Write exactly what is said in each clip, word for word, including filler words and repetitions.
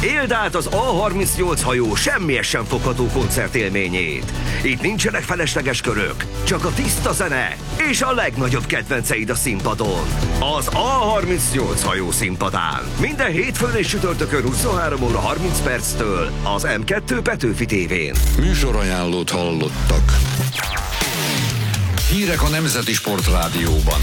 Éld át az á harmincnyolc hajó semmihez sem fogható koncertélményét. Itt nincsenek felesleges körök, csak a tiszta zene és a legnagyobb kedvenceid a színpadon. Az á harmincnyolc hajó színpadán. Minden hétfőn és csütörtökön huszonhárom óra harminc perctől az em kettő Petőfi tévén. Műsorajánlót hallottak. Hírek a Nemzeti Sportrádióban.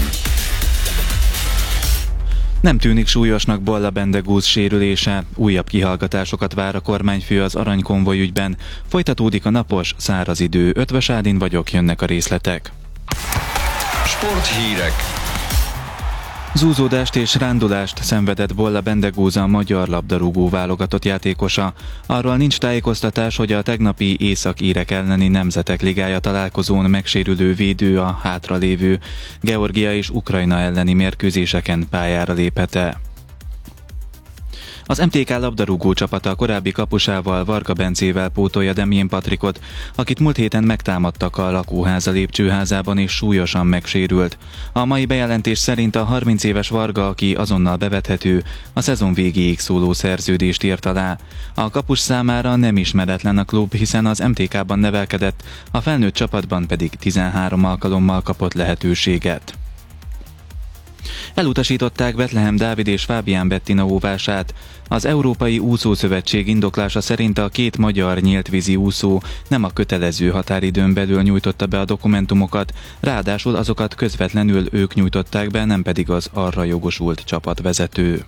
Nem tűnik súlyosnak Bolla Bendegúz sérülése, újabb kihallgatásokat vár a kormányfő az aranykonvoj ügyben. Folytatódik a napos, száraz idő. Ötvös Ádin vagyok, jönnek a részletek. Sporthírek. Zúzódást és rándulást szenvedett Bolla Bendegúz, a magyar labdarúgó válogatott játékosa. Arról nincs tájékoztatás, hogy a tegnapi észak-írek elleni Nemzetek Ligája találkozón megsérülő védő a hátralévő Georgia és Ukrajna elleni mérkőzéseken pályára léphet-e. Az em té ká labdarúgó csapata korábbi kapusával, Varga Bencével pótolja Demjén Patrikot, akit múlt héten megtámadtak a lakóháza lépcsőházában és súlyosan megsérült. A mai bejelentés szerint a harminc éves Varga, aki azonnal bevethető, a szezon végéig szóló szerződést írt alá. A kapus számára nem ismeretlen a klub, hiszen az em té ká-ban nevelkedett, a felnőtt csapatban pedig tizenhárom alkalommal kapott lehetőséget. Elutasították Bethlehem Dávid és Fábián Bettina óvását. Az Európai Úszószövetség indoklása szerint a két magyar nyíltvízi úszó nem a kötelező határidőn belül nyújtotta be a dokumentumokat, ráadásul azokat közvetlenül ők nyújtották be, nem pedig az arra jogosult csapatvezető.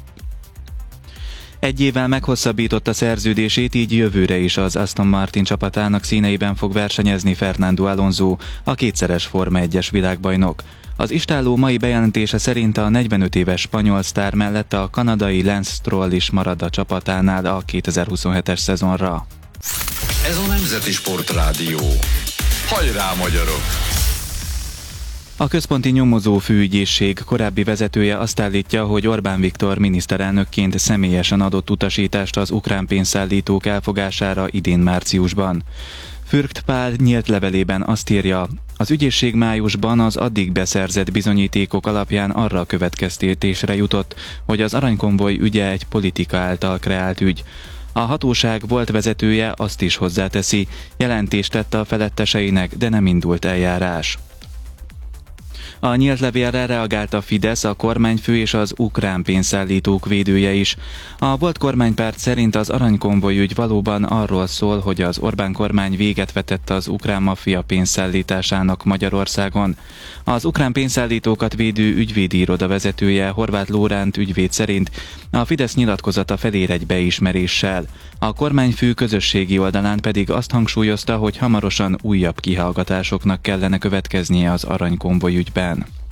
Egy évvel meghosszabbította szerződését, így jövőre is az Aston Martin csapatának színeiben fog versenyezni Fernando Alonso, a kétszeres Forma egyes világbajnok. Az istálló mai bejelentése szerint a negyvenöt éves spanyol sztár mellett a kanadai Lance Stroll is marad a csapatánál a kétezer-huszonhetes szezonra. Ez a Nemzeti Sportrádió. Hajrá, magyarok! A Központi Nyomozó Főügyészség korábbi vezetője azt állítja, hogy Orbán Viktor miniszterelnökként személyesen adott utasítást az ukrán pénzszállítók elfogására idén márciusban. Fürkt Pál nyílt levelében azt írja, az ügyészség májusban az addig beszerzett bizonyítékok alapján arra a következtetésre jutott, hogy az aranykonvoj ügye egy politika által kreált ügy. A hatóság volt vezetője azt is hozzáteszi, jelentést tett a feletteseinek, de nem indult eljárás. A nyílt levélre reagált a Fidesz, a kormányfő és az ukrán pénzszállítók védője is. A volt kormánypárt szerint az aranykonvoj ügy valóban arról szól, hogy az Orbán kormány véget vetett az ukrán maffia pénzszállításának Magyarországon. Az ukrán pénzszállítókat védő ügyvédi iroda vezetője, Horváth Lóránt ügyvéd szerint a Fidesz nyilatkozata felér egy beismeréssel. A kormányfő közösségi oldalán pedig azt hangsúlyozta, hogy hamarosan újabb kihallgatásoknak kellene következnie az aranykonvoj ügyben.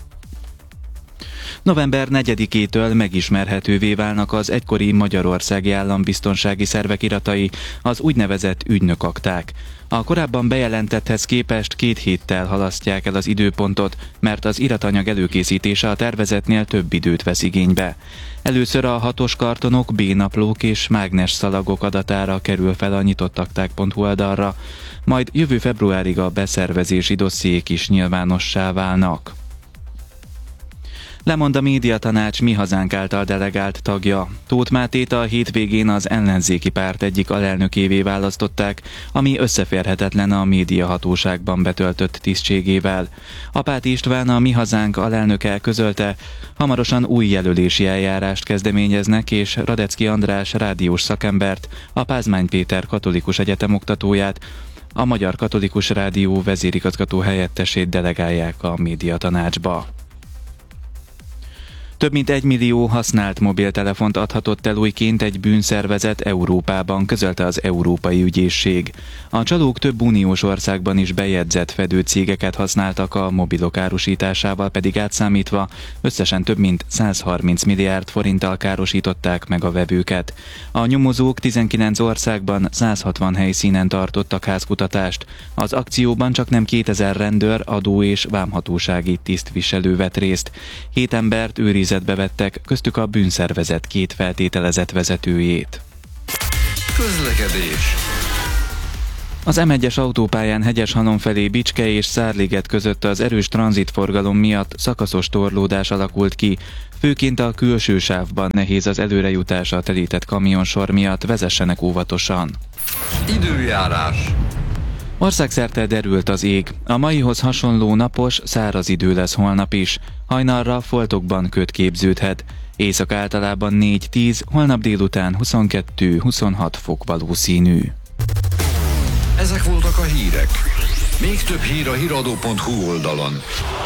November negyedikétől megismerhetővé válnak az egykori magyarországi állambiztonsági szervek iratai, az úgynevezett ügynökakták. A korábban bejelentetthez képest két héttel halasztják el az időpontot, mert az iratanyag előkészítése a tervezetnél több időt vesz igénybe. Először a hatos kartonok, B-naplók és mágnesszalagok adatára kerül fel a nyitottakták pont hu oldalra, majd jövő februárig a beszervezési dossziék is nyilvánossá válnak. Lemond a médiatanács Mi Hazánk által delegált tagja. Tóth Mátét a hétvégén az ellenzéki párt egyik alelnökévé választották, ami összeférhetetlen a médiahatóságban betöltött tisztségével. Apáti István, a Mi Hazánk alelnöke közölte, hamarosan új jelölési eljárást kezdeményeznek, és Radecki András rádiós szakembert, a Pázmány Péter katolikus egyetem oktatóját, a Magyar Katolikus Rádió vezérigazgató helyettesét delegálják a médiatanácsba. Több mint egy millió használt mobiltelefont adhatott el újként egy bűnszervezet Európában, közölte az Európai Ügyészség. A csalók több uniós országban is bejegyzett fedőcégeket használtak, a mobilok árusításával pedig átszámítva összesen több mint százharminc milliárd forinttal károsították meg a vevőket. A nyomozók tizenkilenc országban százhatvan helyszínen tartottak házkutatást. Az akcióban csaknem kétezer rendőr, adó és vámhatósági tisztviselő vett részt. Hét embert őriz vettek, köztük a bűnszervezet két feltételezett vezetőjét. Közlekedés. Az em egyes autópályán Hegyeshalom felé Bicske és Szárliget között az erős tranzitforgalom miatt szakaszos torlódás alakult ki. Főként a külső sávban nehéz az előrejutás a telített kamionsor miatt, vezessenek óvatosan. Időjárás. Országszerte derült az ég. A maihoz hasonló napos, száraz idő lesz holnap is. Hajnalra foltokban köd képződhet. Éjszak általában négy-tíz, holnap délután huszonkettő-huszonhat fok valószínű. Ezek voltak a hírek. Még több hír a híradó pont hu oldalon.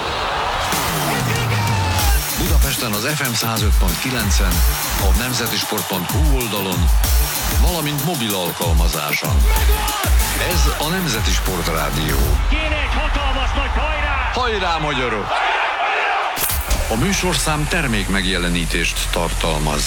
Budapesten az ef em száz öt pont kilencen, a nemzetisport pont hu oldalon, valamint mobil alkalmazáson. Ez a Nemzeti Sport Rádió. Kéne egy hatalmas nagy hajrá! Hajrá, magyarok! A műsorszám termék megjelenítést tartalmaz.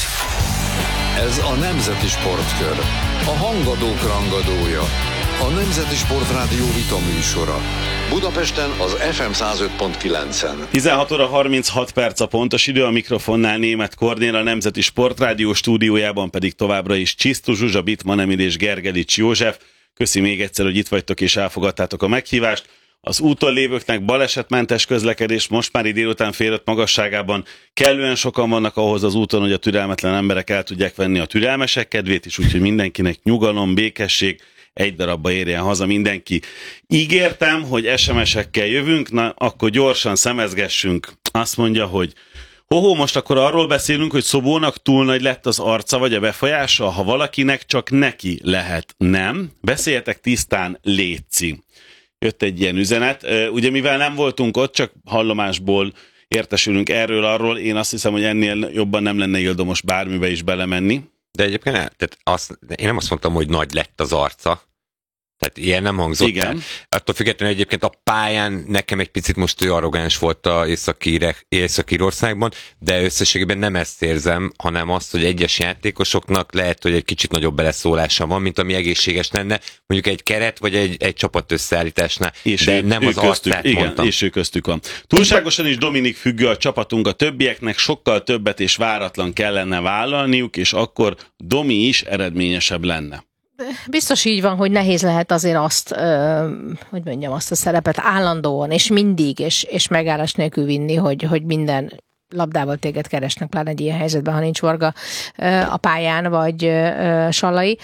Ez a Nemzeti Sportkör, a hangadók rangadója, a Nemzeti Sport Rádió vita műsora. Budapesten az ef em száz öt pont kilencen. tizenhat óra harminchat perc a pontos idő, a mikrofonnál Németh Kornél, a Nemzeti Sportrádió stúdiójában pedig továbbra is Csisztu Zsuzsa, Bitman Emil és Gergelics József. Köszi még egyszer, hogy itt vagytok és elfogadtátok a meghívást. Az úton lévőknek balesetmentes közlekedés most már délután fél öt magasságában kellően sokan vannak ahhoz az úton, hogy a türelmetlen emberek el tudják venni a türelmesek kedvét is, úgyhogy mindenkinek nyugalom, békesség, egy darabba érjen haza mindenki. Ígértem, hogy es em es-ekkel jövünk, na akkor gyorsan szemezgessünk. Azt mondja, hogy hoho, most akkor arról beszélünk, hogy Szobónak túl nagy lett az arca vagy a befolyása, ha valakinek csak neki lehet. Nem? Beszéljetek tisztán, létszi. Jött egy ilyen üzenet. Ugye mivel nem voltunk ott, csak hallomásból értesülünk erről, arról, én azt hiszem, hogy ennél jobban nem lenne ildomos bármibe is belemenni. De egyébként el, tehát azt, én nem azt mondtam, hogy nagy lett az arca. Tehát ilyen nem hangzott. Igen. El. Attól függetlenül egyébként a pályán nekem egy picit most ő arrogáns volt a Észak-Írországban, de összességében nem ezt érzem, hanem azt, hogy egyes játékosoknak lehet, hogy egy kicsit nagyobb beleszólása van, mint ami egészséges lenne, mondjuk egy keret vagy egy, egy csapat összeállításnál. És de ő, nem ő az köztük, arcát igen, mondtam. és ő köztük van. Túlságosan is Dominik függő a csapatunk, a többieknek sokkal többet és váratlan kellene vállalniuk, és akkor Domi is eredményesebb lenne. Biztos így van, hogy nehéz lehet azért azt, ö, hogy mondjam, azt a szerepet állandóan, és mindig, és, és megállás nélkül vinni, hogy, hogy minden labdával téged keresnek, pláne egy ilyen helyzetben, ha nincs Varga ö, a pályán, vagy ö, Sallai.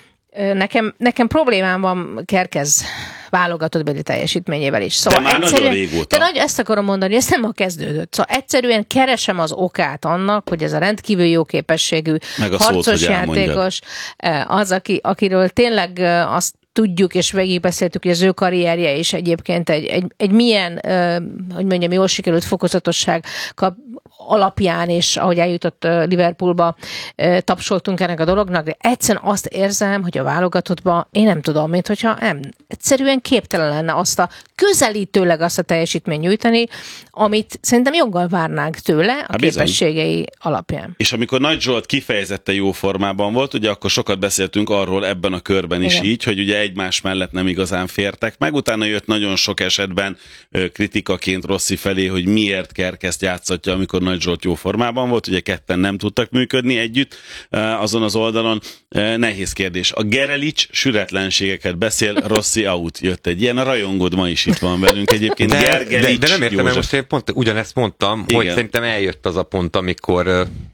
Nekem, nekem problémám van Kerkez válogatottbeli teljesítményével is. Szóval de már nagyon régóta. De nagy, ezt akarom mondani, ez nem ma kezdődött. Szóval egyszerűen keresem az okát annak, hogy ez a rendkívül jó képességű, harcos szót, játékos, az, aki, akiről tényleg azt tudjuk, és végigbeszéltük, hogy az ő karrierje is egyébként egy, egy, egy milyen, hogy mondjam, jól sikerült fokozatosság kap, alapján, és ahogy eljutott Liverpoolba, tapsoltunk ennek a dolognak, de egyszerűen azt érzem, hogy a válogatottban, én nem tudom, mint hogyha nem, egyszerűen képtelen lenne azt a közelítőleg azt a teljesítményt nyújtani, amit szerintem joggal várnánk tőle a Há, képességei alapján. És amikor Nagy Zsolt kifejezetten jó formában volt, ugye akkor sokat beszéltünk arról ebben a körben is. Igen. Így, hogy ugye egymás mellett nem igazán fértek meg. Utána jött nagyon sok esetben kritikaként Rossi felé, hogy miért Kerkezt játszatja, amikor Nagy Zsolt jó formában volt, ugye ketten nem tudtak működni együtt azon az oldalon. Nehéz kérdés. A Gerelics sületlenségeket beszél, Rossi out. Jött egy ilyen, a rajongód ma is itt van velünk egyébként. De, Gergelics, de, de nem értem, mert most én pont ugyanezt mondtam, igen, hogy szerintem eljött az a pont, amikor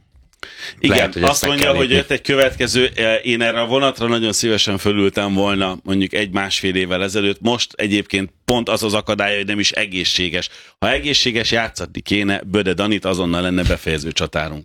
igen, lehet, hogy azt mondja, hogy jött egy következő, én erre a vonatra nagyon szívesen fölültem volna mondjuk egy-másfél évvel ezelőtt, most egyébként pont az az akadálya, hogy nem is egészséges. Ha egészséges, játszatni kéne, Böde Danit, azonnal lenne befejező csatárunk.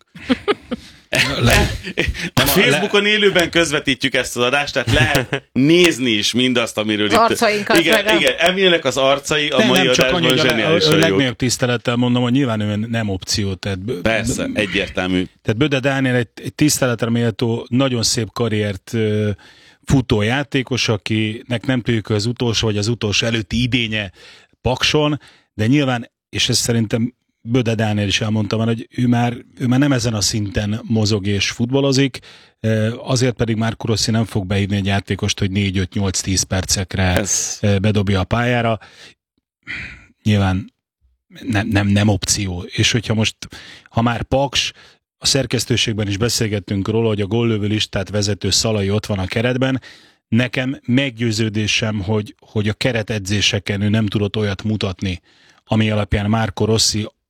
A Facebookon élőben közvetítjük ezt az adást, tehát lehet nézni is mindazt, amiről az arcainkat. Igen, meg igen, Emilnek az arcai a mai adásban zseniálisan jók. Legnagyobb tisztelettel mondom, hogy nyilván ő nem opció. Tehát persze, egyértelmű. Tehát Böde Dániel egy, egy tiszteletre méltó, nagyon szép karriert futó játékos, akinek nem tudjuk az utolsó, vagy az utolsó előtti idénye Pakson, de nyilván, és ez szerintem Böde Dániel is elmondta már, hogy ő már, ő már nem ezen a szinten mozog és futballozik, azért pedig Marco Rossi nem fog beírni egy játékost, hogy négy öt nyolc tíz percekre ez bedobja a pályára. Nyilván nem, nem, nem opció. És hogyha most, ha már Paks, a szerkesztőségben is beszélgettünk róla, hogy a góllövő listát vezető Szalai ott van a keretben, nekem meggyőződésem, hogy, hogy a keretedzéseken ő nem tudott olyat mutatni, ami alapján Marco Rossi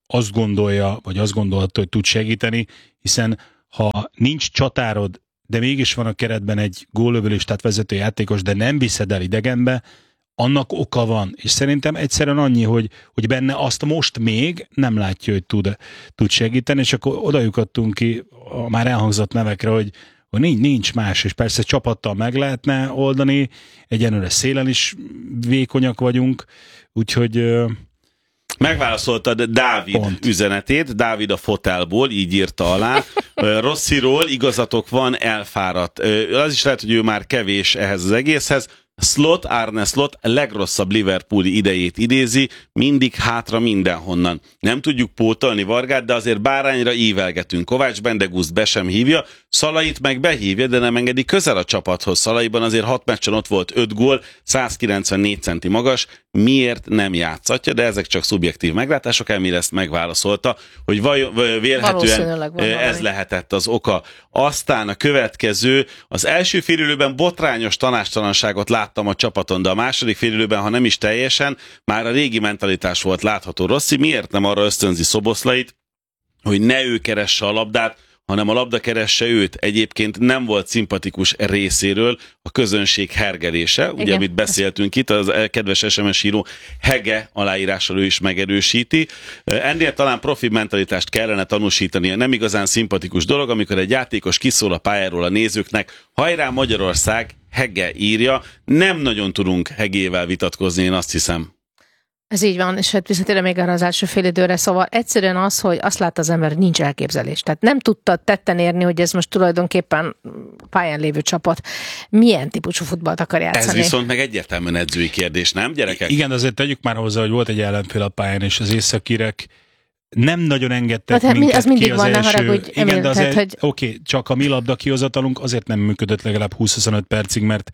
azt gondolja, vagy azt gondolta, hogy tud segíteni, hiszen ha nincs csatárod, de mégis van a keretben egy góllövőlistát vezető játékos, de nem viszed el idegenbe, annak oka van. És szerintem egyszerűen annyi, hogy, hogy benne azt most még nem látja, hogy tud, tud segíteni, és akkor oda jutottunk ki a már elhangzott nevekre, hogy, hogy nincs, nincs más, és persze csapattal meg lehetne oldani, egyenlőre szélen is vékonyak vagyunk, úgyhogy... Megválaszoltad Dávid Pont. üzenetét, Dávid a fotelból, így írta alá. Rossiról igazatok van, elfáradt. Az is lehet, hogy ő már kevés ehhez az egészhez. Slot, Arne Slot legrosszabb Liverpooli idejét idézi, mindig hátra mindenhonnan. Nem tudjuk pótolni Vargát, de azért bárányra ívelgetünk. Kovács Bendegúzt be sem hívja, Szalait meg behívja, de nem engedi közel a csapathoz. Szalaiban azért hat meccsen ott volt öt gól, százkilencvennégy centi magas, miért nem játszatja, de ezek csak szubjektív meglátások, Emil ezt megválaszolta, hogy vajon vélhetően ez lehetett az oka. Aztán a következő, az első félidőben botrányos tanástalanságot láttam a csapaton, de a második félidőben, ha nem is teljesen, már a régi mentalitás volt látható. Rossi miért nem arra ösztönzi Szoboszlait, hogy ne ő keresse a labdát, hanem a labda keresse őt. Egyébként nem volt szimpatikus részéről a közönség hergelése, igen. Ugye, amit beszéltünk itt, az kedves es em es író Hege aláírással ő is megerősíti. Ennél talán profi mentalitást kellene tanúsítania. Nem igazán szimpatikus dolog, amikor egy játékos kiszól a pályáról a nézőknek, hajrá Magyarország, Hege írja. Nem nagyon tudunk Hegével vitatkozni, én azt hiszem. Ez így van, és hát visszatérve még arra az első fél időre, szóval egyszerűen az, hogy azt lát az ember, nincs elképzelés. Tehát nem tudta tetten érni, hogy ez most tulajdonképpen pályán lévő csapat milyen típusú futballt akar játszani. Ez viszont meg egyértelműen edzői kérdés, nem, gyerekek? Igen, azért tegyük már hozzá, hogy volt egy ellenfél a pályán, és az északírek nem nagyon engedtek hát, minket az mindig ki az van, első... Haragudj, igen, Emil, de azért, hogy... oké, okay, csak a mi labda kihozatalunk azért nem működött legalább húsz-huszonöt percig, mert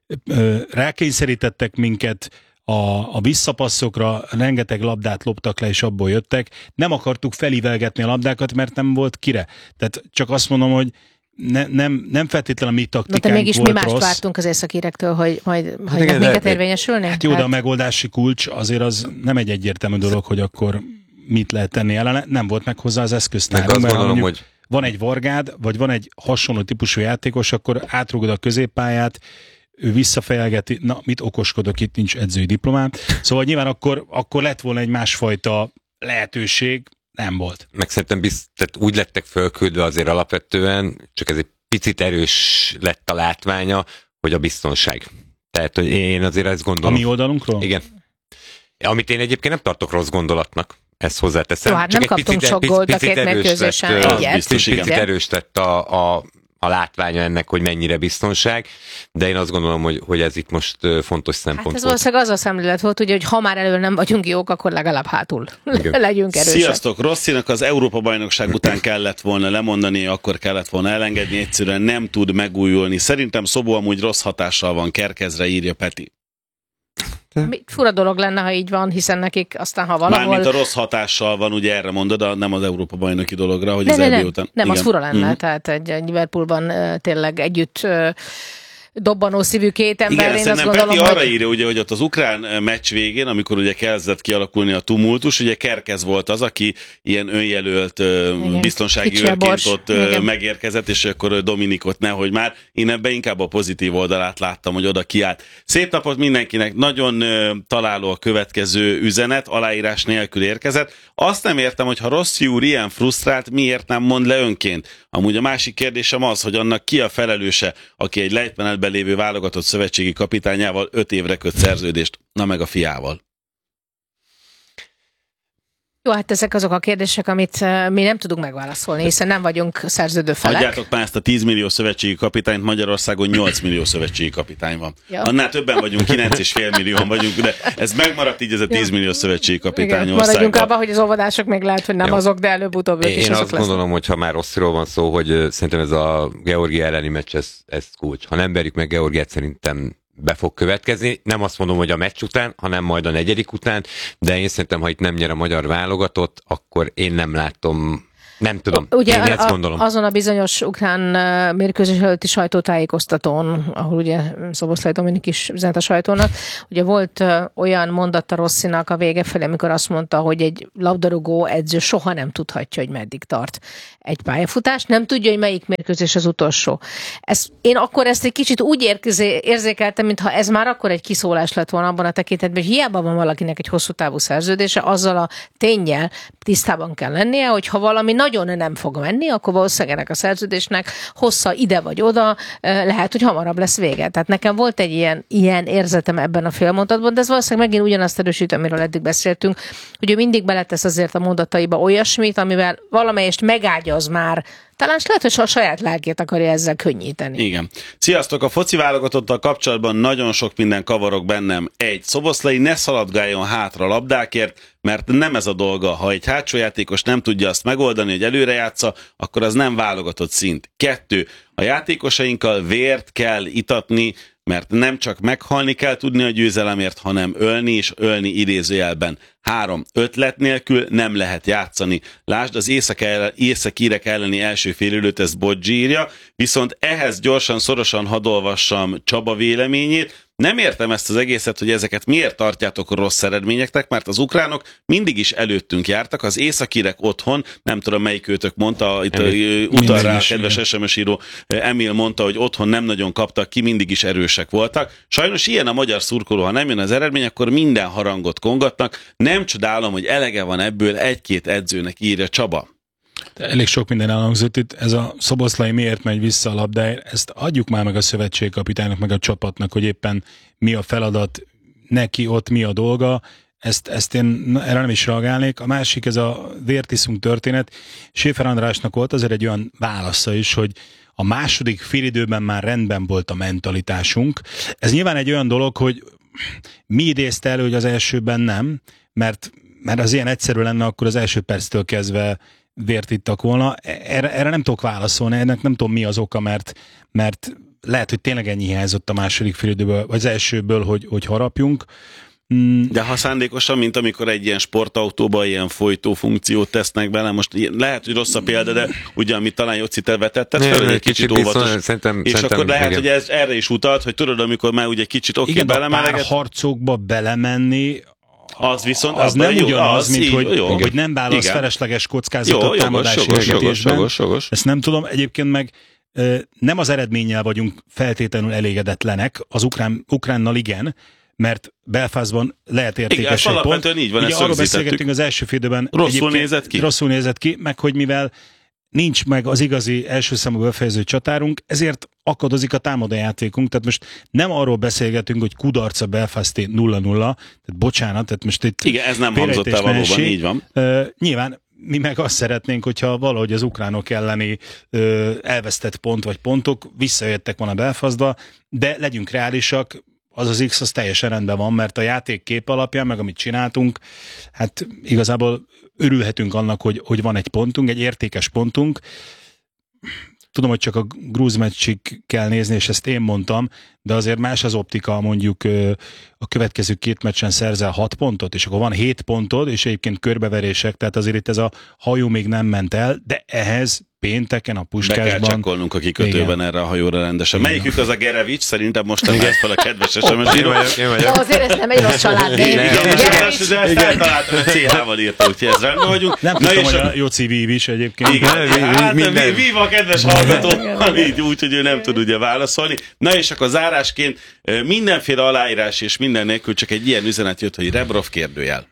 ö, rákényszerítettek minket a, a visszapasszokra, rengeteg labdát loptak le, és abból jöttek. Nem akartuk felívelgetni a labdákat, mert nem volt kire. Tehát csak azt mondom, hogy ne, nem, nem feltétlenül a mi taktikánk volt rossz. De mégis mi mást vártunk az északírektől, hogy majd hagynak minket érvényesülni? Hát jó, de a megoldási kulcs azért az nem egy egyértelmű dolog, hogy akkor mit lehet tenni ellene. Nem volt meg hozzá az eszköztárunk, mert gondolom, mondjuk, hogy... van egy Vargád, vagy van egy hasonló típusú játékos, akkor átrugod a középpályát, ő visszafejelgeti, na mit okoskodok, itt nincs edzői diplomám. Szóval nyilván akkor, akkor lett volna egy másfajta lehetőség, nem volt. Meg szerintem bizt, tehát úgy lettek fölküldve azért alapvetően, csak ez egy picit erős lett a látványa, hogy a biztonság. Tehát, hogy én azért ezt gondolom. A mi oldalunkról? Igen. Amit én egyébként nem tartok rossz gondolatnak, ezt hozzáteszem. Jó, hát nem kaptunk sok gólt a két mérkőzésen egyet. Picit erős lett a, a a látványa ennek, hogy mennyire biztonság, de én azt gondolom, hogy, hogy ez itt most fontos szempont hát ez volt. valószínűleg az a szemlélet volt, ugye, hogy ha már elő nem vagyunk jók, akkor legalább hátul legyünk erősek. Sziasztok! Rosszinak az Európa-bajnokság után kellett volna lemondani, akkor kellett volna elengedni, egyszerűen nem tud megújulni. Szerintem Szobó amúgy rossz hatással van Kerkezre, írja Peti. Fura dolog lenne, ha így van, hiszen nekik aztán, ha valahol... Mármint a rossz hatással van, ugye erre mondod, nem az Európa-bajnoki dologra, hogy ne, az ne, é bé nem, után... Nem, igen. az fura lenne, mm. tehát egy, egy Liverpoolban uh, tényleg együtt uh, dobbanó szívű két ember. Igen, én szerintem azt gondolom, Peti arra hogy... írja, ugye, hogy ott az ukrán meccs végén, amikor ugye kezdett kialakulni a tumultus, ugye Kerkez volt az, aki ilyen önjelölt igen, biztonsági őrként ott igen. megérkezett, és akkor Dominikot nehogy már. Én ebben inkább a pozitív oldalát láttam, hogy oda kiállt. Szép napot mindenkinek, nagyon találó a következő üzenet, aláírás nélkül érkezett. Azt nem értem, hogy ha Rossi úr ilyen frusztrált, miért nem mond le önként? Amúgy a másik kérdésem az, hogy annak ki a felelőse, aki egy lejtmenetben lévő válogatott szövetségi kapitányával öt évre köt szerződést, na meg a fiával. Jó, hát ezek azok a kérdések, amit mi nem tudunk megválaszolni, hiszen nem vagyunk szerződő felek. Hagyjátok már ezt a tíz millió szövetségi kapitányt, Magyarországon nyolc millió szövetségi kapitány van. Ja. Annál többen vagyunk, kilenc és fél millióan vagyunk, de ez megmaradt így, ez a tíz millió szövetségi kapitány országban. Maradjunk abban, hogy az óvodások még lehet, hogy nem Jó. azok, de előbb-utóbb ők is Én azok azt gondolom, hogy ha már Rossiról van szó, hogy szerintem ez a Georgia elleni meccs, ez, ez kulcs. Ha nem verjük meg Georgiát, szerintem be fog következni. Nem azt mondom, hogy a meccs után, hanem majd a negyedik után, de én szerintem, ha itt nem nyer a magyar válogatott, akkor én nem látom Nem tudom, ugye én ezt a, gondolom. Azon a bizonyos ukrán mérkőzés előtti sajtótájékoztatón, ahol ugye Szoboszlai Dominik is üzent a sajtónak, ugye volt olyan mondatta Rossinak a vége felé, amikor azt mondta, hogy egy labdarúgó edző soha nem tudhatja, hogy meddig tart egy pályafutás, nem tudja, hogy melyik mérkőzés az utolsó. Ez, én akkor ezt egy kicsit úgy érkezé, érzékeltem, mintha ez már akkor egy kiszólás lett volna abban a tekintetben, hogy hiába van valakinek egy hosszú távú szerződése, azzal a ténnyel tisztában kell lennie, hogy ha valami nagyon nem fog menni, akkor valószínűleg ennek a szerződésnek hossza ide vagy oda, lehet, hogy hamarabb lesz vége. Tehát nekem volt egy ilyen, ilyen érzetem ebben a félmondatban, de ez valószínűleg megint ugyanazt erősít, amiről eddig beszéltünk, hogy ő mindig beletesz azért a mondataiba olyasmit, amivel valamelyest megágyaz már. Talán lehet, hogy a saját lelkét akarja ezzel könnyíteni. Igen. Sziasztok! A foci válogatottal kapcsolatban nagyon sok minden kavarok bennem. Egy, Szoboszlai ne szaladgáljon hátra labdákért, mert nem ez a dolga. Ha egy hátsó játékos nem tudja azt megoldani, hogy előre játsza, akkor az nem válogatott szint. Kettő, a játékosainkkal vért kell itatni, mert nem csak meghalni kell tudni a győzelemért, hanem ölni és ölni idézőjelben. Három, ötlet nélkül nem lehet játszani. Lásd az északírek elleni első félidőt, ezt Bodzsi írja, viszont ehhez gyorsan, szorosan hadd olvassam Csaba véleményét. Nem értem ezt az egészet, hogy ezeket miért tartjátok rossz eredményeknek, mert az ukránok mindig is előttünk jártak, az északírek otthon, nem tudom melyik őtök mondta, itt utal rá a kedves es em es író Emil mondta, hogy otthon nem nagyon kaptak ki, mindig is erősek voltak. Sajnos ilyen a magyar szurkoló, ha nem jön az eredmény, akkor minden harangot kongatnak. Nem csodálom, hogy elege van ebből egy-két edzőnek, írja Csaba. Elég sok minden elhangzott itt. Ez a Szoboszlai miért megy vissza a labdáért, ezt adjuk már meg a szövetségkapitánynak, meg a csapatnak, hogy éppen mi a feladat, neki ott mi a dolga. Ezt, ezt én erre nem is reagálnék. A másik, ez a vértiszunk történet. Schäfer Andrásnak volt azért egy olyan válasza is, hogy a második félidőben már rendben volt a mentalitásunk. Ez nyilván egy olyan dolog, hogy mi idézte elő, hogy az elsőben nem, mert, mert az ilyen egyszerű lenne, akkor az első perctől kezdve vért ittak volna. Erre, erre nem tudok válaszolni, ennek nem tudom mi az oka, mert, mert lehet, hogy tényleg ennyi hiányzott a második félidőből, vagy az elsőből, hogy, hogy harapjunk. Mm. De ha szándékosan, mint amikor egy ilyen sportautóba ilyen folytó funkciót tesznek bele, most lehet, hogy rossz a példa, de ugye, amit talán Jóci te vetetted fel, hogy egy kicsit, kicsit óvatos. Biztos, szerintem, és szerintem, akkor lehet, igen. hogy ez erre is utalt, hogy tudod, amikor már ugye kicsit oké, okay, belemeleget. Igen, harcokba belemenni, az viszont az nem jó, ugyanaz, az mint így, hogy, jó, hogy nem válasz igen. felesleges kockázatot jó, támadási jogos, jogos, jogos, jogos. Ezt nem tudom, egyébként meg nem az eredménnyel vagyunk feltétlenül elégedetlenek, az ukrán, ukránnal igen, mert Belfastban lehet értékes egy pont. Így van, ugye arról beszélgettünk az első félidőben. Rosszul nézett ki. Rosszul nézett ki, meg hogy mivel nincs meg az igazi első számú befejező csatárunk, ezért akadozik a támadójátékunk, tehát most nem arról beszélgetünk, hogy kudarc a Belfasti nulla nulla, tehát bocsánat, tehát most itt igen, ez nem hangzott el valóban, így van. Uh, nyilván mi meg azt szeretnénk, hogyha valahogy az ukránok elleni uh, elvesztett pont vagy pontok visszajöttek volna Belfastba, de legyünk reálisak, az az X az teljesen rendben van, mert a játék kép alapján, meg amit csináltunk, hát igazából örülhetünk annak, hogy, hogy van egy pontunk, egy értékes pontunk. Tudom, hogy csak a grúz meccsig kell nézni, és ezt én mondtam, de azért más az optika, mondjuk a következő két meccsen szerzel hat pontot, és akkor van hét pontod, és egyébként körbeverések, tehát azért itt ez a hajó még nem ment el, de ehhez pénteken a Puskásban... Be kell csekkolnunk a kikötőben igen. erre a hajóra rendesen. Igen. Melyikük az a Gerevics? Szerintem most nem lesz fel a kedves es em es író. Azért ez nem egy rossz család. De ezt eltaláltam, hogy cé há-val írta, úgyhogy ez rendben vagyunk. Nem tudtam, hogy a Jóci Vív is egyébként. Igen, hát Vív a kedves hallgató, így úgy, hogy ő nem tud ugye válaszolni. Na és akkor zárásként mindenféle aláírás és minden nélkül csak egy ilyen üzenet jött, hogy Rebrov kérdőjel.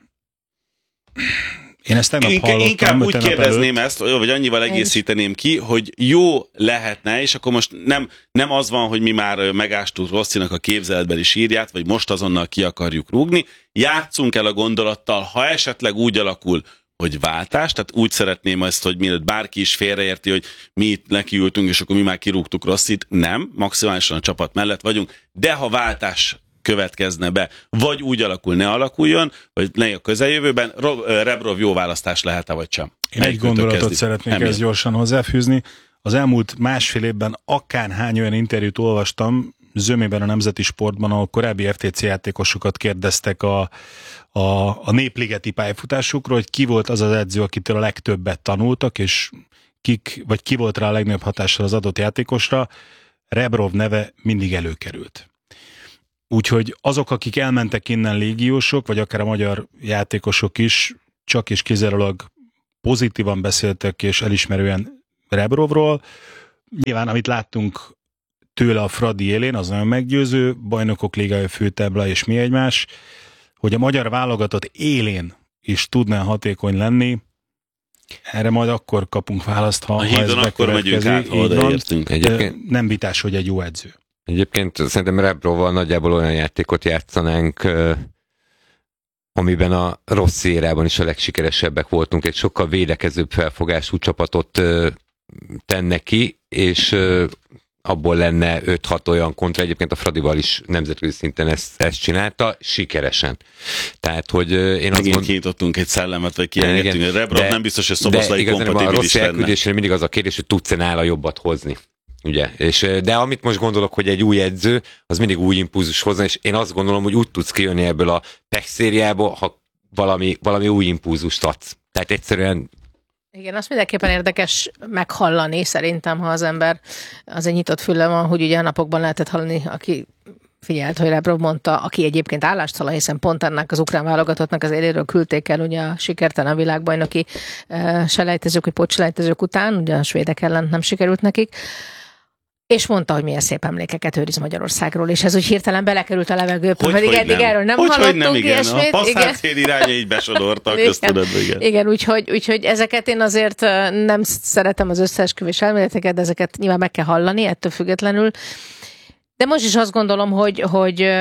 Én ezt nem hallottam. Inkább úgy kérdezném előtt. ezt, vagy annyival egészíteném ki, hogy jó lehetne, és akkor most nem, nem az van, hogy mi már megástuk Rosszinak a képzeletbeli sírját, vagy most azonnal ki akarjuk rúgni. Játszunk el a gondolattal, ha esetleg úgy alakul, hogy váltás, tehát úgy szeretném ezt, hogy mielőtt bárki is félreérti, hogy mi itt nekiültünk, és akkor mi már kirúgtuk Rossit. Nem, maximálisan a csapat mellett vagyunk, de ha váltás következne be, vagy úgy alakul, ne alakuljon, vagy ne a közeljövőben, Rebrov jó választás lehet-e, vagy sem? Én egy gondolatot kezdi? szeretnék ezt gyorsan hozzáfűzni. Az elmúlt másfél évben akárhány olyan interjút olvastam zömében a Nemzeti Sportban, ahol korábbi ef té cé játékosokat kérdeztek a, a, a népligeti pályafutásukról, hogy ki volt az az edző, akitől a legtöbbet tanultak, és kik, vagy ki volt rá a legnagyobb hatással az adott játékosra. Rebrov neve mindig előkerült. Úgyhogy azok, akik elmentek innen légiósok, vagy akár a magyar játékosok is, csak és kizárólag pozitívan beszéltek és elismerően Rebrovról. Nyilván, amit láttunk tőle a Fradi élén, az nagyon meggyőző, bajnokok ligája főtábla és mi egymás, hogy a magyar válogatott élén is tudná hatékony lenni. Erre majd akkor kapunk választ, ha, a ha ez akkor megyünk át, ha odaértünk. Egyébként nem vitás, hogy egy jó edző. Egyébként szerintem Rebrovval nagyjából olyan játékot játszanánk, amiben a rossz érában is a legsikeresebbek voltunk. Egy sokkal védekezőbb felfogású csapatot tenne ki, és abból lenne öt-hat olyan kontra. Egyébként a Fradival is nemzetközi szinten ezt, ezt csinálta, sikeresen. Tehát, hogy én megint azt mond... kinyitottunk egy szellemet, vagy kiengedtünk, hogy Rebrov nem biztos, hogy Szoboszlai kompatibilis lenne. A rossz elküldésre mindig az a kérdés, hogy tudsz-e nála jobbat hozni. Ugye? És, de amit most gondolok, hogy egy új edző, az mindig új impulzus hozna, és én azt gondolom, hogy úgy tudsz kijönni ebből a pech szériából, ha valami, valami új impulzust adsz. Tehát egyszerűen igen, azt mindenképpen érdekes meghallani, szerintem, ha az ember azért nyitott füle van, hogy ugye a napokban lehetett hallani, aki figyelt, hogy Rebrov mondta, aki egyébként állástalan, hiszen pont ennek az ukrán válogatottnak az éléről küldték el ugye a sikertelen világbajnoki uh, selejtezők, vagy pótselejtezők után, ugye a svédek ellen nem sikerült nekik, és mondta, hogy milyen szép emlékeket őriz Magyarországról, és ez úgy hirtelen belekerült a levegőbe, hogy, pedig hogy eddig nem. erről nem hogy, hallottunk hogy nem, igen. ilyesmit. A passzátszél irányai így besodortak, ezt tudod, igen. Igen, úgyhogy, úgyhogy ezeket én azért nem szeretem az összeesküvés elméleteket, de ezeket nyilván meg kell hallani, ettől függetlenül. De most is azt gondolom, hogy, hogy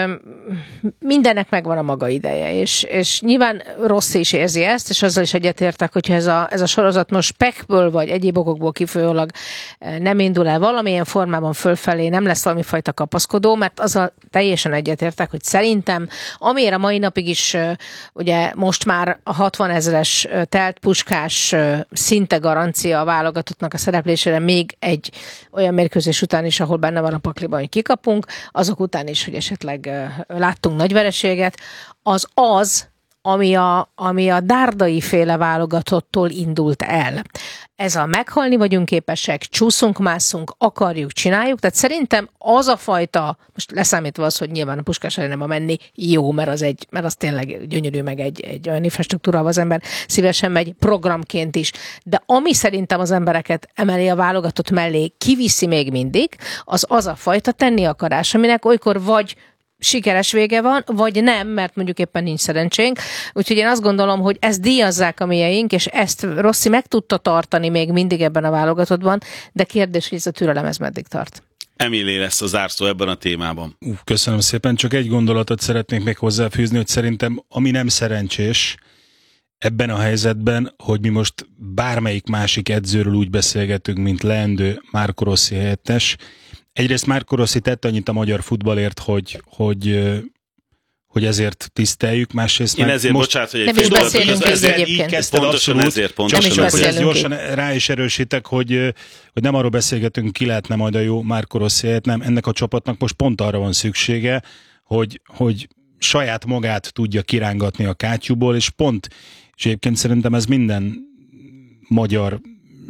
mindennek megvan a maga ideje, és, és nyilván Rossz is érzi ezt, és azzal is egyetértek, hogyha ez a, ez a sorozat most pekből vagy egyéb okokból kifolyólag nem indul el valamilyen formában fölfelé, nem lesz valami fajta kapaszkodó, mert azzal teljesen egyetértek, hogy szerintem, amire a mai napig is ugye most már a hatvan ezeres telt puskás szinte garancia a válogatottnak a szereplésére még egy olyan mérkőzés után is, ahol benne van a pakliban, hogy kikap, azok után is, hogy esetleg láttunk nagy vereséget, az az, ami a, ami a dárdai féle válogatottól indult el. Ez a meghalni vagyunk képesek, csúszunk, mászunk, akarjuk, csináljuk, tehát szerintem az a fajta, most leszámítva az, hogy nyilván a Puskás Arénába menni jó, mert az, egy, mert az tényleg gyönyörű, meg egy, egy olyan infrastruktúrával az ember szívesen megy programként is, de ami szerintem az embereket emeli a válogatott mellé, kiviszi még mindig, az az a fajta tenni akarás, aminek olykor vagy sikeres vége van, vagy nem, mert mondjuk éppen nincs szerencsénk. Úgyhogy én azt gondolom, hogy ezt díjazzák a mieink, és ezt Rossi meg tudta tartani még mindig ebben a válogatottban, de kérdés, hogy ez a türelem ez meddig tart. Emilé lesz a zárszó ebben a témában. Uh, köszönöm szépen, csak egy gondolatot szeretnék még hozzáfűzni, hogy szerintem ami nem szerencsés ebben a helyzetben, hogy mi most bármelyik másik edzőről úgy beszélgetünk, mint leendő Marco Rossi helyettes. Egyrészt Marco Rossi tette annyit a magyar futballért, hogy, hogy, hogy ezért tiszteljük, másrészt Én meg ezért, most... bocsánat, hogy egy nem fél is beszélünk így egyébként. Így kezdted pontosan abszolút, ezért, pontosan csak ezért. ezt gyorsan rá is erősítek, hogy, hogy nem arról beszélgetünk, ki lehetne majd a jó Marco Rossi helyett, nem, ennek a csapatnak most pont arra van szüksége, hogy, hogy saját magát tudja kirángatni a kátyúból, és pont, és egyébként szerintem ez minden magyar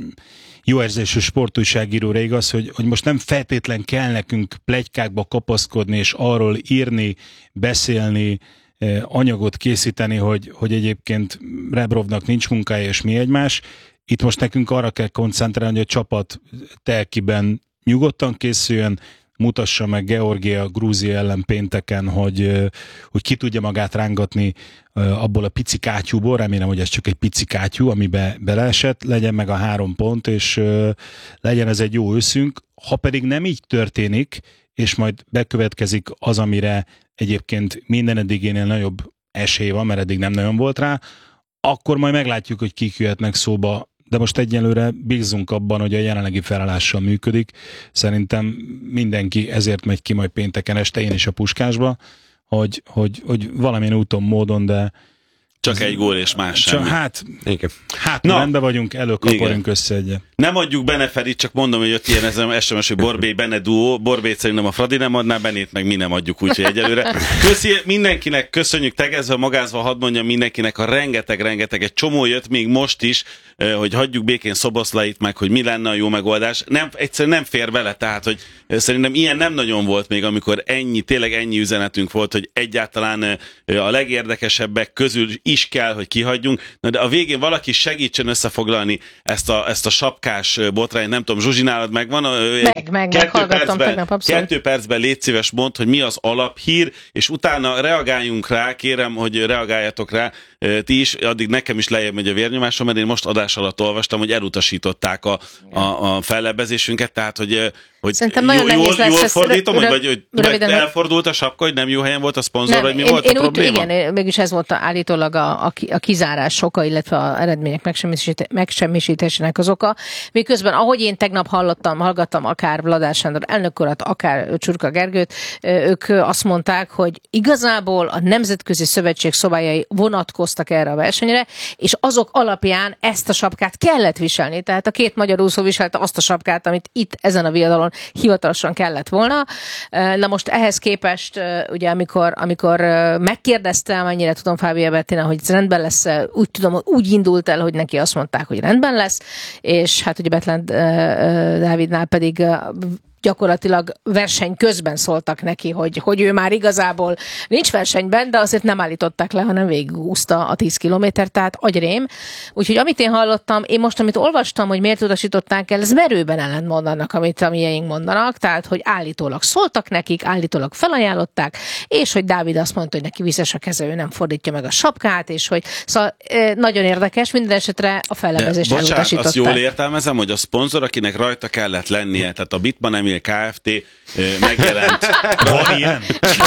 jó érzésű sportújságíróra igaz, hogy, hogy most nem feltétlen kell nekünk pletykákba kapaszkodni, és arról írni, beszélni, anyagot készíteni, hogy, hogy egyébként Rebrovnak nincs munkája, és mi egymás. Itt most nekünk arra kell koncentrálni, hogy a csapat telkiben nyugodtan készüljön, mutassa meg Georgia, Grúzia ellen pénteken, hogy, hogy ki tudja magát rángatni abból a pici kátyúból, remélem, hogy ez csak egy pici kátyú, amibe beleesett, legyen meg a három pont, és legyen ez egy jó őszünk. Ha pedig nem így történik, és majd bekövetkezik az, amire egyébként minden eddigénél nagyobb esély van, mert eddig nem nagyon volt rá, akkor majd meglátjuk, hogy kik jöhetnek szóba, de most egyelőre bízzunk abban, hogy a jelenlegi felállással működik. Szerintem mindenki ezért megy ki majd pénteken este, én is a Puskásba, hogy, hogy, hogy valamilyen úton, módon, de Csak egy gól és más sem. Hát, Igen. hát Na, rendben vagyunk, előkaparunk össze egyet. Nem adjuk Bene Ferit, csak mondom, hogy jött ilyen ez es em es, hogy Borbé Bene duó. Borbét szerintem a Fradi nem adná, Benét meg mi nem adjuk, úgyhogy egyelőre. Köszi mindenkinek, köszönjük, tegezve, magázva, hadd mondjam mindenkinek, a rengeteg-rengeteg, egy csomó jött még most is, hogy hagyjuk békén Szoboszlait meg, hogy mi lenne a jó megoldás. Nem, egyszerűen nem fér bele, tehát, hogy szerintem ilyen nem nagyon volt még, amikor ennyi, tényleg ennyi üzenetünk volt, hogy egyáltalán a legérdekesebbek közül is kell, hogy kihagyjunk. Na de a végén valaki segítsen összefoglalni ezt a, ezt a sapkás botrányt, nem tudom, Zsuzsi, nálad megvan? Meg, meg, kettő meghallgattam tegnap, abszolút. Kettő percben légy szíves, mondd, hogy mi az alaphír, és utána reagáljunk rá, kérem, hogy reagáljatok rá ti is, addig nekem is lejjebb megy a vérnyomásom, mert én most adás alatt olvastam, hogy elutasították a, a, a fellebbezésünket, tehát, hogy hogy Szerintem jó, nagyon nehéz jól, lesz. jól fordítom, röv, vagy, vagy, vagy elfordult a sapka, hogy nem jó helyen volt a szponzor, nem, vagy mi én, volt én a úgy, probléma? Igen, mégis ez volt állítólag a, a, a kizárás oka, illetve az eredmények megsemmisítésének az oka. Miközben, ahogy én tegnap hallottam, hallgattam akár Vladár Sándor elnök urat, akár Csurka Gergőt, ők azt mondták, hogy igazából a Nemzetközi Szövetség szobályai vonatkoztak erre a versenyre, és azok alapján ezt a sapkát kellett viselni. Tehát a két magyar úszó viselte azt a sapkát, amit itt ezen a viadalon hivatalosan kellett volna. Na most ehhez képest, ugye amikor, amikor megkérdeztem, mennyire tudom Fábia Bettina, hogy ez rendben lesz, úgy tudom, úgy indult el, hogy neki azt mondták, hogy rendben lesz, és hát ugye Betlen Dávidnál pedig gyakorlatilag verseny közben szóltak neki, hogy, hogy ő már igazából nincs versenyben, de azért nem állították le, hanem végigúszta a tíz kilométert, tehát agyrém. Úgyhogy amit én hallottam, én most, amit olvastam, hogy miért utasították el, ez merőben ellentmond annak, amit a mieink mondanak, tehát, hogy állítólag szóltak nekik, állítólag felajánlották, és hogy Dávid azt mondta, hogy neki viszes a keze, ő nem fordítja meg a sapkát, és hogy szóval nagyon érdekes, minden esetre a fellebbezést elutasították. Azt jól értelmezem, hogy a szponzor, akinek rajta kellett lennie, tehát a Bitman Kft. Megjelent. Van ilyen?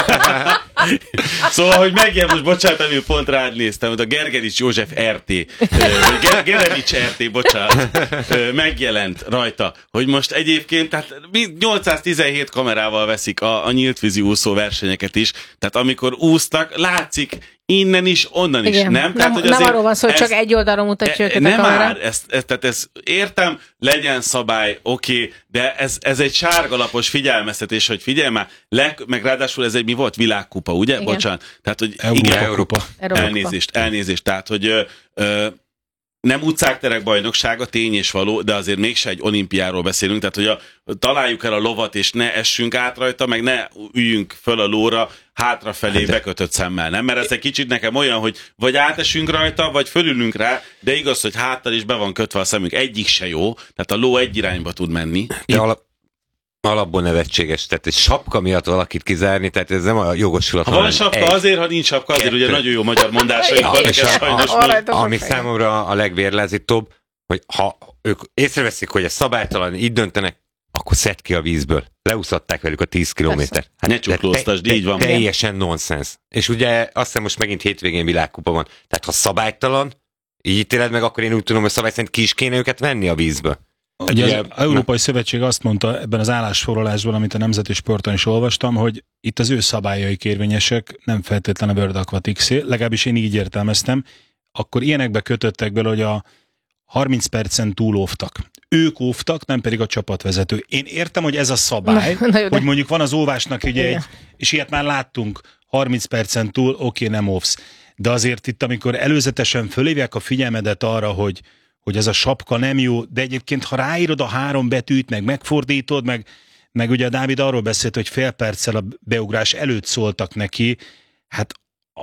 Szóval, hogy megjelent, most bocsánat, elő pont rád néztem, hogy a Gergelics József er té, vagy Gergelics er té, bocsánat, megjelent rajta, hogy most egyébként, tehát nyolcszáztizenhét kamerával veszik a, a nyíltvízi úszó versenyeket is, tehát amikor úsztak, látszik innen is, onnan is. Igen. Nem, tehát, nem, nem arról van szó, hogy csak egy oldalon mutatja őket nem a kamera. már, ezt, ezt, tehát ezt értem, legyen szabály, oké, okay, de ez, ez egy sárgalapos figyelmeztetés, hogy figyelj már, le, meg ráadásul ez egy mi volt? Világkupa, ugye? Igen. Bocsánat. Tehát, hogy Európa igen, Európa. Európa. Elnézést, elnézést. Tehát, hogy ö, ö, nem utcákterek bajnoksága, tény és való, de azért mégse egy olimpiáról beszélünk, tehát hogy a, találjuk el a lovat, és ne essünk át rajta, meg ne üljünk föl a lóra hátrafelé de... bekötött szemmel, nem? Mert ez egy kicsit nekem olyan, hogy vagy átesünk rajta, vagy fölülünk rá, de igaz, hogy háttal is be van kötve a szemünk. Egyik se jó, tehát a ló egy irányba tud menni. De alap, alapból nevetséges, tehát egy sapka miatt valakit kizárni, tehát ez nem a jogosulat. Ha van sapka, egy, azért, ha nincs sapka, azért ugye nagyon jó magyar mondásaink vannak, sajnos. Ami számomra a legvérlázítóbb, hogy ha ők észreveszik, hogy ez szabálytalan, így döntenek, akkor szedd ki a vízből. Leúszatták velük a tíz kilométert. Hát ne csuklóztasd, így van. Teljesen nonsens. És ugye azt hiszem most megint hétvégén világkupa van. Tehát ha szabálytalan, így ítéled meg, akkor én úgy tudom, hogy szabály szerint ki is kéne őket venni a vízből. Ugye az Európai Szövetség azt mondta ebben az állásfoglalásban, amit a Nemzeti Sporton is olvastam, hogy itt az ő szabályaik érvényesek, nem feltétlenül a World Aquatics-é, legalábbis én így értelmeztem, akkor ilyenekbe kötöttek bele, hogy a harminc percen túl óvtak. Ők óvtak, nem pedig a csapatvezető. Én értem, hogy ez a szabály, na, na, hogy mondjuk van az óvásnak ugye egy, és ilyet már láttunk, harminc percen túl, oké, nem óvsz. De azért itt, amikor előzetesen fölhívják a figyelmedet arra, hogy hogy ez a sapka nem jó, de egyébként, ha ráírod a három betűt, meg megfordítod, meg, meg ugye a Dávid arról beszélt, hogy fél perccel a beugrás előtt szóltak neki, hát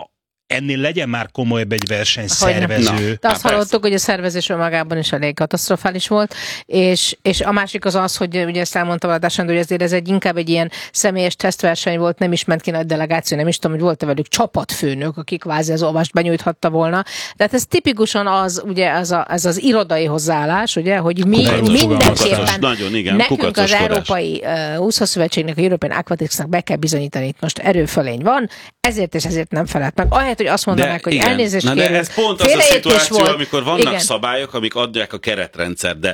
ennél legyen már komolyabb egy versenyszervező. De azt hallottuk, hogy a szervezés önmagában is elég katasztrofális volt, és, és a másik az az, hogy ugye ezt elmondta Vladár Sándor, hogy ezért ez egy inkább egy ilyen személyes tesztverseny volt, nem is ment ki nagy delegáció, nem is tudom, hogy volt-e velük csapatfőnök, akik kvázi az olvást benyújthatta volna. Tehát ez tipikusan az, ugye ez, a, ez az irodai hozzáállás, ugye, hogy mi Kukatos, mindenképpen nagyon, igen, nekünk az Európai uh, úszószövetségnek, a European Aquaticsnak be kell bizonyítani, itt most erőfölény van, ezért és ezért nem felelt meg. Ahelyett, hogy azt mondanák, hogy elnézést kérünk. Ez pont az a szituáció, volt. amikor vannak igen. szabályok, amik adják a keretrendszer, de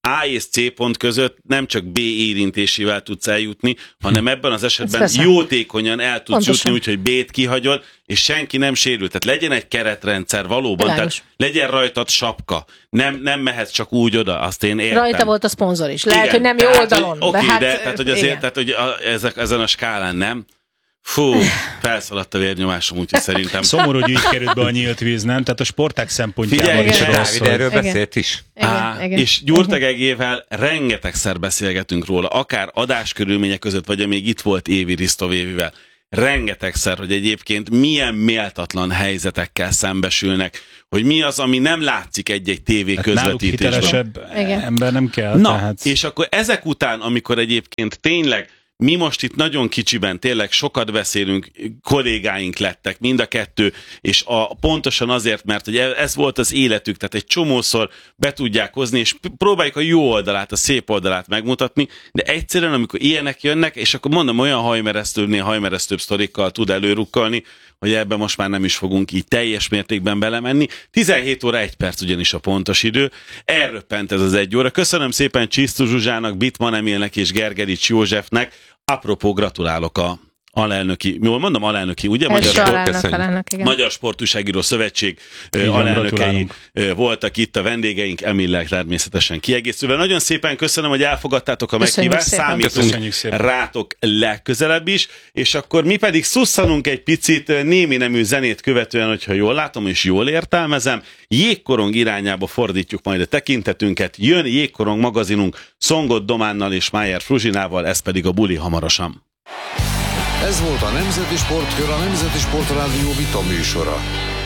A és C pont között nem csak B érintésével tudsz eljutni, hanem ebben az esetben jótékonyan el tudsz Pontosan. jutni, úgyhogy B-t kihagyod, és senki nem sérül. Tehát legyen egy keretrendszer valóban, Világos. tehát legyen rajtad sapka. Nem, nem mehetsz csak úgy oda, azt én értem. Rajta volt a szponzor is. Lehet, igen, hogy nem jó tehát, oldalon. Oké, okay, de, hát, de tehát, hogy azért, tehát, hogy a, ezek, ezen a skálán nem. Fú, felszaladt a vérnyomásom, úgyhogy szerintem... Szomorú, hogy így került be a nyílt víz, nem? Tehát a sporták szempontjából is rossz. Dávid erről beszélt is. Igen, Á, igen, és Gyurta Gegével rengetegszer beszélgetünk róla, akár adáskörülmények között, vagy még itt volt Évi Risztovévivel. Rengetegszer, hogy egyébként milyen méltatlan helyzetekkel szembesülnek, hogy mi az, ami nem látszik egy-egy tévé hát közvetítésben. Náluk hitelesebb Igen. ember nem kell. Na, tehát... és akkor ezek után, amikor egyébként tényleg mi most itt nagyon kicsiben, tényleg sokat beszélünk, kollégáink lettek, mind a kettő, és a, pontosan azért, mert hogy ez volt az életük, tehát egy csomószor be tudják hozni, és próbáljuk a jó oldalát, a szép oldalát megmutatni, de egyszerűen, amikor ilyenek jönnek, és akkor mondom, olyan hajmeresztőbbnél hajmeresztőbb sztorikkal tud előrukkolni, hogy ebben most már nem is fogunk így teljes mértékben belemenni. tizenhét óra egy perc ugyanis a pontos idő. Elröppent ez az egy óra. Köszönöm szépen Csisztus Zsuzsának, Bitman Emilnek és Gergelics Józsefnek. Apropó, gratulálok a alelnöki, jól mondom alelnöki, ugye? Magyar, Sport, alelnök, Magyar Sportújságíró Szövetség igen, alelnökei voltak itt a vendégeink, Emillel természetesen kiegészülve. Nagyon szépen köszönöm, hogy elfogadtátok a meghívást, számítunk rátok legközelebb is, és akkor mi pedig szusszanunk egy picit némi nemű zenét követően, hogyha jól látom és jól értelmezem, Jégkorong irányába fordítjuk majd a tekintetünket, jön Jégkorong magazinunk Szongot Dománnal és Májer Fruzsinával, ez pedig a buli hamarosan. Ez volt a Nemzeti Sportkör, a Nemzeti Sportrádió vita műsora.